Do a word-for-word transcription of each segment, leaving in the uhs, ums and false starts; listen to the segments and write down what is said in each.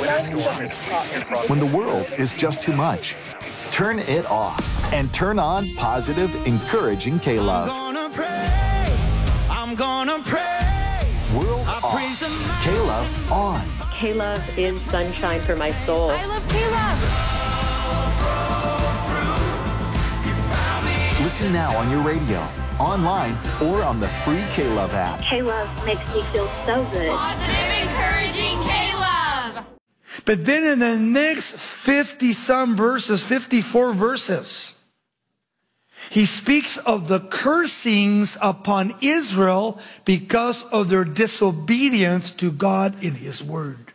When the world is just too much, turn it off and turn on positive, encouraging K-Love. I'm gonna praise, I'm gonna praise. World off, K-Love on. K-Love is sunshine for my soul. I love K-Love. Listen now on your radio, online, or on the free K-Love app. K-Love makes me feel so good. Positive, encouraging K-Love. But then in the next fifty-some verses, fifty-four verses, he speaks of the cursings upon Israel because of their disobedience to God in His Word.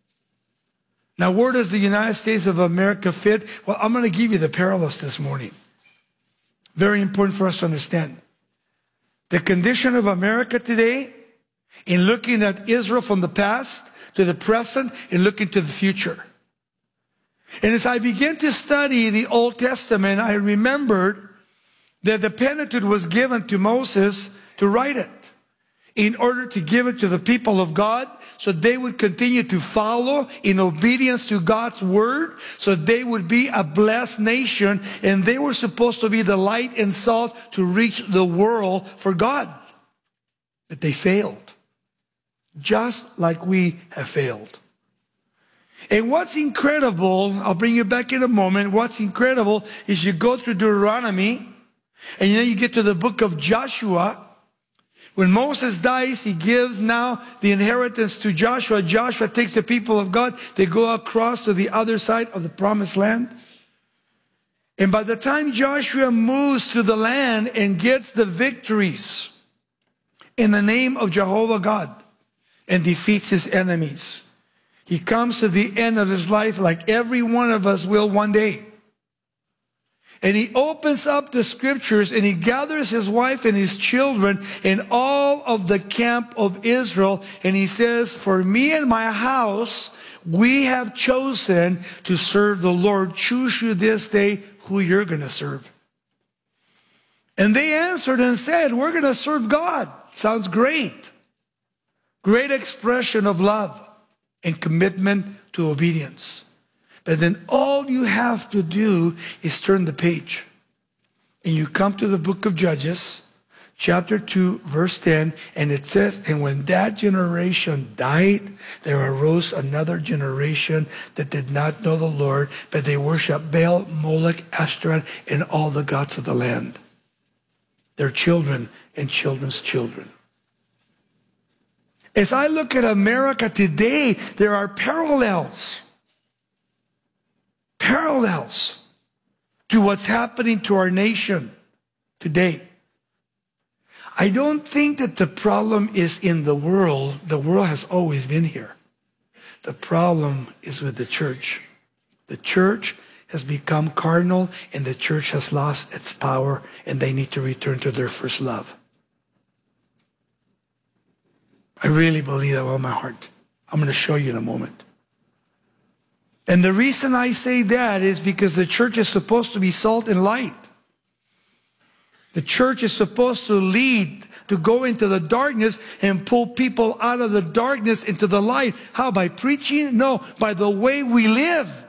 Now, where does the United States of America fit? Well, I'm going to give you the parallels this morning. Very important for us to understand. The condition of America today, in looking at Israel from the past to the present, and looking to the future. And as I began to study the Old Testament, I remembered that the Pentateuch was given to Moses to write it in order to give it to the people of God so they would continue to follow in obedience to God's word, so they would be a blessed nation, and they were supposed to be the light and salt to reach the world for God. But they failed, just like we have failed. And what's incredible, I'll bring you back in a moment, what's incredible is you go through Deuteronomy, and then you get to the book of Joshua. When Moses dies, he gives now the inheritance to Joshua. Joshua takes the people of God. They go across to the other side of the promised land. And by the time Joshua moves to the land and gets the victories in the name of Jehovah God and defeats his enemies, he comes to the end of his life like every one of us will one day. And he opens up the scriptures and he gathers his wife and his children and all of the camp of Israel. And he says, for me and my house, we have chosen to serve the Lord. Choose you this day who you're going to serve. And they answered and said, we're going to serve God. Sounds great. Great expression of love and commitment to obedience. But then all you have to do is turn the page. And you come to the book of Judges, chapter two, verse ten, and it says, and when that generation died, there arose another generation that did not know the Lord, but they worshiped Baal, Moloch, Ashtoreth, and all the gods of the land. Their children and children's children. As I look at America today, there are parallels. Parallels to what's happening to our nation today. I don't think that the problem is in the world. The world has always been here. The problem is with the church. The church has become carnal and the church has lost its power, and they need to return to their first love. I really believe that with my heart. I'm going to show you in a moment. And the reason I say that is because the church is supposed to be salt and light. The church is supposed to lead, to go into the darkness and pull people out of the darkness into the light. How? By preaching? No, by the way we live.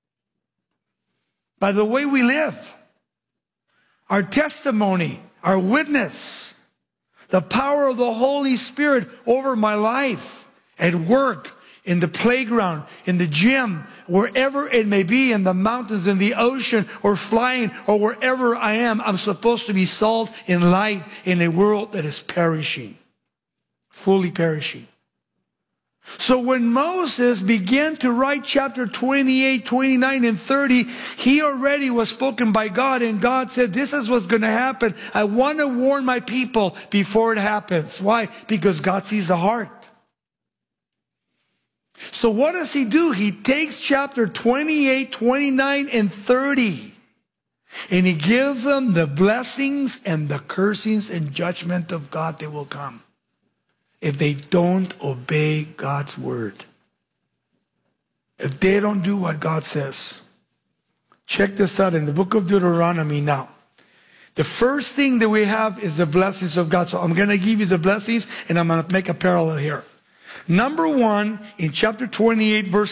By the way we live. Our testimony, our witness, the power of the Holy Spirit over my life, at work, in the playground, in the gym, wherever it may be, in the mountains, in the ocean, or flying, or wherever I am, I'm supposed to be salt and light in a world that is perishing, fully perishing. So when Moses began to write chapter twenty-eight, twenty-nine, and thirty, he already was spoken by God, and God said, this is what's going to happen. I want to warn my people before it happens. Why? Because God sees the heart. So what does he do? He takes chapter twenty-eight, twenty-nine, and thirty, and he gives them the blessings and the cursings and judgment of God that will come if they don't obey God's word. If they don't do what God says. Check this out in the book of Deuteronomy now. The first thing that we have is the blessings of God. So I'm going to give you the blessings, and I'm going to make a parallel here. Number one, in chapter twenty-eight, verse